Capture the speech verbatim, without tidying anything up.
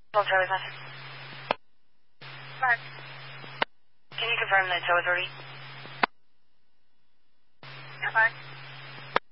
Hold Charlie Center. Mark. Can you confirm that tow authority?